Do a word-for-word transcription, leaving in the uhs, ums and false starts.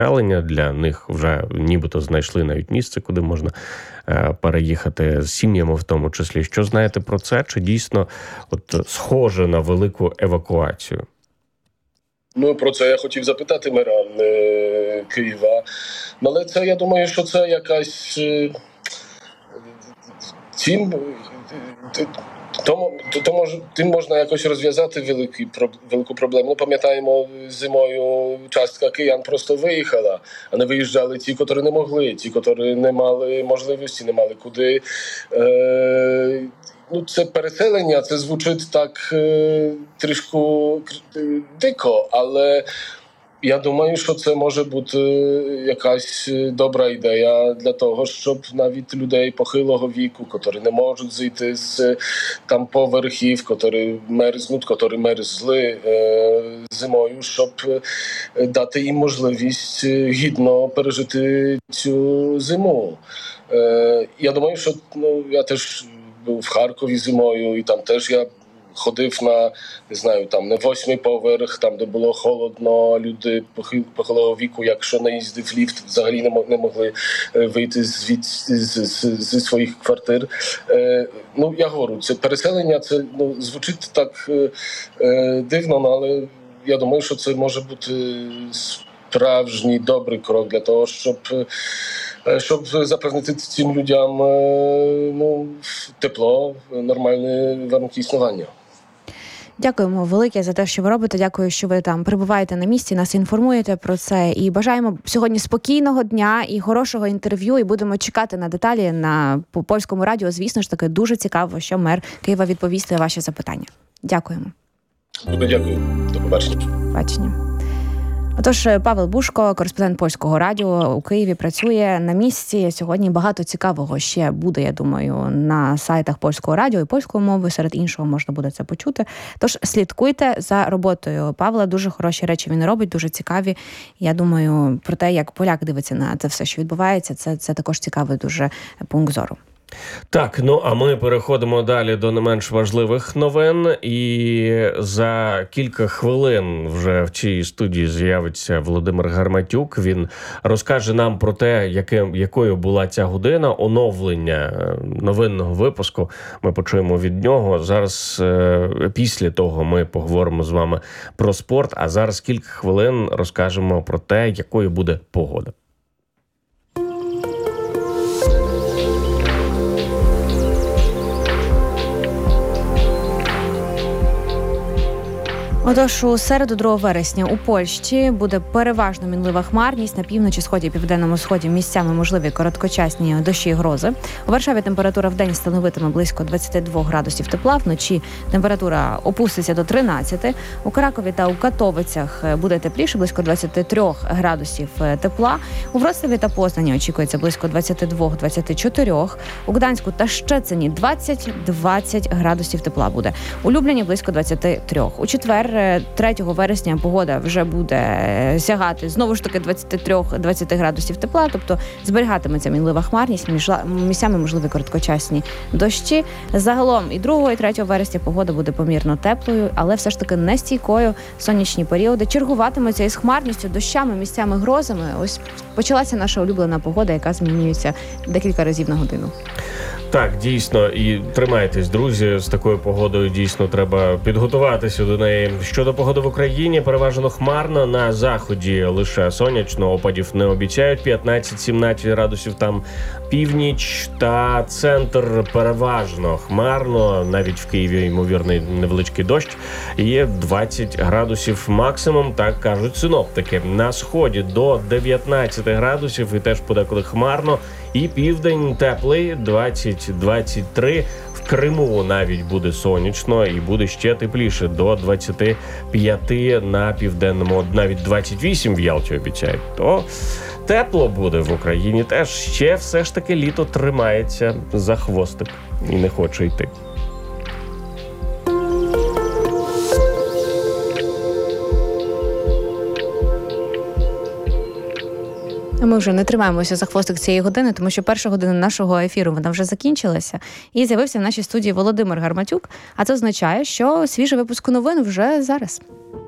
Для них вже нібито знайшли навіть місце, куди можна переїхати з сім'ями в тому числі. Що знаєте про це? Чи дійсно от схоже на велику евакуацію? Ну, про це я хотів запитати мера е, Києва. Але це, я думаю, що це якась... Е, тім, е, тому, тому, тим можна якось розв'язати великий, велику проблему. Ну, пам'ятаємо, зимою частка киян просто виїхала, а не виїжджали ті, котрі не могли, ті, котрі не мали можливості, не мали куди. Е, Ну, це переселення, це звучить так е, трішки дико, але я думаю, що це може бути якась добра ідея для того, щоб навіть людей похилого віку, котрі не можуть зійти з там поверхів, котрі мерзнуть, котрі мерзли е, зимою, щоб дати їм можливість гідно пережити цю зиму. Е, я думаю, що ну, я теж був в Харкові зимою, і там теж я ходив на, не знаю, там на восьмий поверх, там, де було холодно, люди похилого віку, якщо не їздив ліфт, взагалі не могли вийти звідси зі своїх квартир. Е, ну, я говорю, це переселення, це ну, звучить так е, дивно, але я думаю, що це може бути справжній добрий крок для того, щоб щоб запевнити цим людям ну, тепло, нормальне warunki існування. Дякуємо велике за те, що ви робите. Дякую, що ви там перебуваєте на місці, нас інформуєте про це. І бажаємо сьогодні спокійного дня і хорошого інтерв'ю. І будемо чекати на деталі на Польському радіо. Звісно ж таки, дуже цікаво, що мер Києва відповість на ваші запитання. Дякуємо. Дуже дякую. До побачення. Бачення. Отож, Павел Бушко, кореспондент Польського радіо у Києві, працює на місці. Сьогодні багато цікавого ще буде, я думаю, на сайтах Польського радіо і польської мови. Серед іншого можна буде це почути. Тож слідкуйте за роботою Павла. Дуже хороші речі він робить, дуже цікаві. Я думаю, про те, як поляк дивиться на це все, що відбувається, це, це також цікавий дуже пункт зору. Так, ну а ми переходимо далі до не менш важливих новин. І за кілька хвилин вже в цій студії з'явиться Володимир Гарматюк. Він розкаже нам про те, яким, якою була ця година, оновлення новинного випуску. Ми почуємо від нього. Зараз е, після того ми поговоримо з вами про спорт, а зараз кілька хвилин розкажемо про те, якою буде погода. Отож, у середу, другого вересня, у Польщі буде переважно мінлива хмарність. На півночі, сході і південному сході місцями можливі короткочасні дощі і грози. У Варшаві температура в день становитиме близько двадцять два градусів тепла. Вночі температура опуститься до тринадцяти. У Кракові та у Катовицях буде тепліше, близько двадцять три градусів тепла. У Вроцлаві та Познані очікується близько двадцять два - двадцять чотири. У Гданську та Щецині двадцять - двадцять градусів тепла буде. У Любліні близько двадцять три. У четвер, третього вересня, погода вже буде сягати знову ж таки двадцять три - двадцять градусів тепла, тобто зберігатиметься мінлива хмарність, місцями можливі короткочасні дощі. Загалом і другого, і третього вересня погода буде помірно теплою, але все ж таки нестійкою. Сонячні періоди чергуватимуться із хмарністю, дощами, місцями грозами. Ось почалася наша улюблена погода, яка змінюється декілька разів на годину. Так, дійсно, і тримайтесь, друзі, з такою погодою дійсно треба підготуватися до неї. Щодо погоди в Україні, переважно хмарно, на заході лише сонячно, опадів не обіцяють, п'ятнадцять - сімнадцять градусів там північ та центр переважно хмарно, навіть в Києві ймовірний невеличкий дощ, є двадцять градусів максимум, так кажуть синоптики. На сході до дев'ятнадцяти градусів і теж подеколи хмарно, і південь теплий, двадцять - двадцять три. В Криму навіть буде сонячно і буде ще тепліше, до двадцять п'ять на південному, навіть двадцять вісім в Ялті обіцяють. То тепло буде в Україні теж. Ще все ж таки літо тримається за хвостик і не хоче йти. Ми вже не тримаємося за хвостик цієї години, тому що перша година нашого ефіру, вона вже закінчилася. І з'явився в нашій студії Володимир Гарматюк. А це означає, що свіжий випуск новин вже зараз.